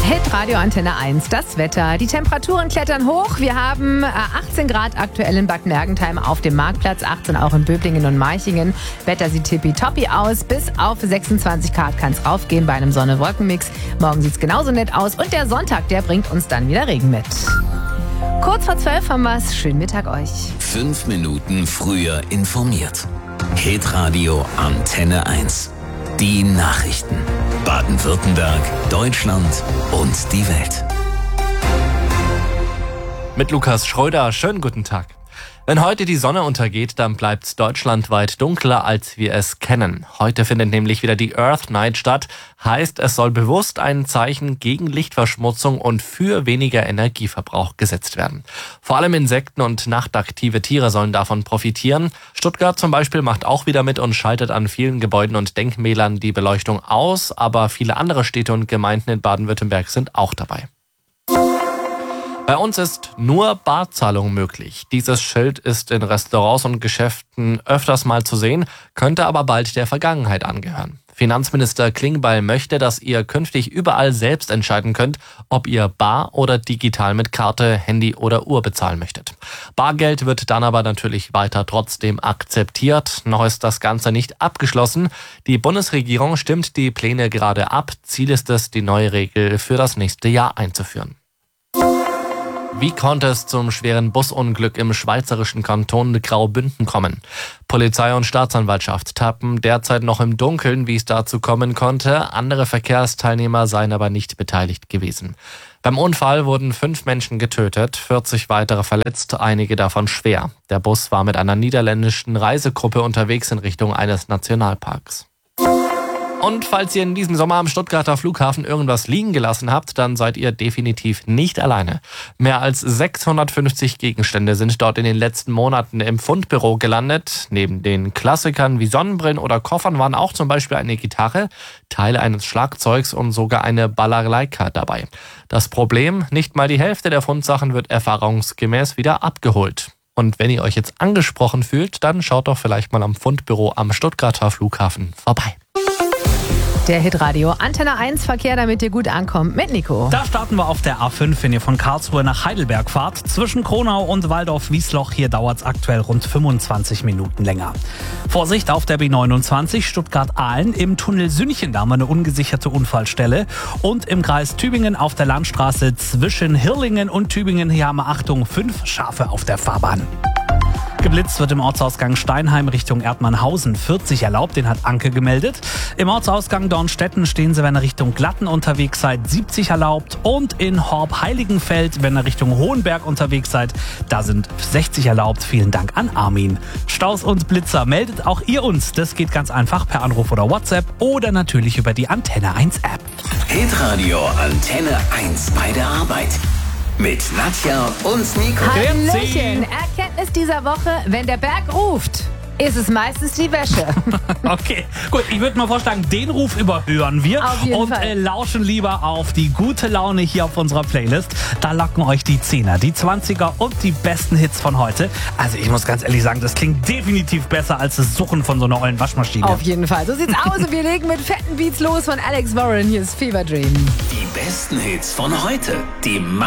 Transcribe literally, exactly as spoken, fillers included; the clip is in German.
Hitradio Antenne eins, das Wetter. Die Temperaturen klettern hoch. Wir haben achtzehn Grad aktuell in Bad Mergentheim auf dem Marktplatz, achtzehn auch in Böblingen und Meichingen. Wetter sieht tippitoppi aus. Bis auf sechsundzwanzig Grad kann es raufgehen bei einem Sonne-Wolken-Mix. Morgen sieht es genauso nett aus. Und der Sonntag, der bringt uns dann wieder Regen mit. Kurz vor zwölf haben wir's. Schönen Mittag euch. Fünf Minuten früher informiert. Hitradio Antenne eins. Die Nachrichten. Baden-Württemberg, Deutschland und die Welt. Mit Lukas Schröder, schönen guten Tag. Wenn heute die Sonne untergeht, dann bleibt es deutschlandweit dunkler, als wir es kennen. Heute findet nämlich wieder die Earth Night statt. Heißt, es soll bewusst ein Zeichen gegen Lichtverschmutzung und für weniger Energieverbrauch gesetzt werden. Vor allem Insekten und nachtaktive Tiere sollen davon profitieren. Stuttgart zum Beispiel macht auch wieder mit und schaltet an vielen Gebäuden und Denkmälern die Beleuchtung aus. Aber viele andere Städte und Gemeinden in Baden-Württemberg sind auch dabei. Bei uns ist nur Barzahlung möglich. Dieses Schild ist in Restaurants und Geschäften öfters mal zu sehen, könnte aber bald der Vergangenheit angehören. Finanzminister Klingbeil möchte, dass ihr künftig überall selbst entscheiden könnt, ob ihr bar oder digital mit Karte, Handy oder Uhr bezahlen möchtet. Bargeld wird dann aber natürlich weiter trotzdem akzeptiert. Noch ist das Ganze nicht abgeschlossen. Die Bundesregierung stimmt die Pläne gerade ab. Ziel ist es, die neue Regel für das nächste Jahr einzuführen. Wie konnte es zum schweren Busunglück im schweizerischen Kanton Graubünden kommen? Polizei und Staatsanwaltschaft tappen derzeit noch im Dunkeln, wie es dazu kommen konnte. Andere Verkehrsteilnehmer seien aber nicht beteiligt gewesen. Beim Unfall wurden fünf Menschen getötet, vierzig weitere verletzt, einige davon schwer. Der Bus war mit einer niederländischen Reisegruppe unterwegs in Richtung eines Nationalparks. Und falls ihr in diesem Sommer am Stuttgarter Flughafen irgendwas liegen gelassen habt, dann seid ihr definitiv nicht alleine. Mehr als sechshundertfünfzig Gegenstände sind dort in den letzten Monaten im Fundbüro gelandet. Neben den Klassikern wie Sonnenbrillen oder Koffern waren auch zum Beispiel eine Gitarre, Teile eines Schlagzeugs und sogar eine Balalaika dabei. Das Problem, nicht mal die Hälfte der Fundsachen wird erfahrungsgemäß wieder abgeholt. Und wenn ihr euch jetzt angesprochen fühlt, dann schaut doch vielleicht mal am Fundbüro am Stuttgarter Flughafen vorbei. Der Hitradio Antenne eins Verkehr, damit ihr gut ankommt, mit Nico. Da starten wir auf der A fünf, wenn ihr von Karlsruhe nach Heidelberg fahrt. Zwischen Kronau und Waldorf-Wiesloch, hier dauert es aktuell rund fünfundzwanzig Minuten länger. Vorsicht auf der B neunundzwanzig Stuttgart-Ahlen. Im Tunnel Sünnchen, da haben wir eine ungesicherte Unfallstelle. Und im Kreis Tübingen auf der Landstraße zwischen Hirlingen und Tübingen, hier haben wir, Achtung, fünf Schafe auf der Fahrbahn. Geblitzt wird im Ortsausgang Steinheim Richtung Erdmannhausen, vierzig erlaubt, den hat Anke gemeldet. Im Ortsausgang Dornstetten stehen Sie, wenn ihr Richtung Glatten unterwegs seid, siebzig erlaubt. Und in Horb-Heiligenfeld, wenn ihr Richtung Hohenberg unterwegs seid, da sind sechzig erlaubt. Vielen Dank an Armin. Staus und Blitzer, meldet auch ihr uns. Das geht ganz einfach per Anruf oder WhatsApp oder natürlich über die Antenne eins App. Hitradio Antenne eins bei der Arbeit. Mit Nadja und Nico. Hallöchen. Erkenntnis dieser Woche, wenn der Berg ruft, ist es meistens die Wäsche. Okay, gut, ich würde mal vorschlagen, den Ruf überhören wir Auf jeden und Fall. Äh, lauschen lieber auf die gute Laune hier auf unserer Playlist. Da locken euch die Zehner, die Zwanziger und die besten Hits von heute. Also ich muss ganz ehrlich sagen, das klingt definitiv besser als das Suchen von so einer ollen Waschmaschine. Auf jeden Fall. So sieht's aus und wir legen mit fetten Beats los von Alex Warren. Hier ist Fever Dream. Die besten Hits von heute. Die